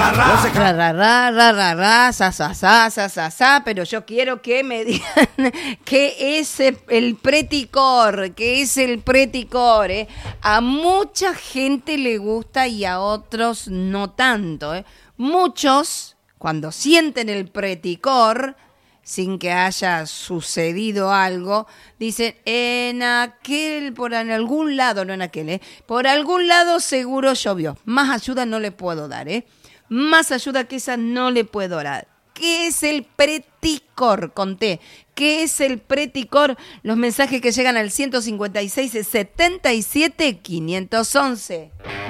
Sa, pero yo quiero que me digan qué es el preticor, qué es el preticor, ¿eh? A mucha gente le gusta y a otros no tanto, ¿eh? Muchos, cuando sienten el preticor, sin que haya sucedido algo, dicen, en algún lado, no en aquel, por algún lado seguro llovió. Más ayuda no le puedo dar, más ayuda que esa no le puedo dar. ¿Qué es el preticor? Conté. ¿Qué es el preticor? Los mensajes que llegan al 156 77 511.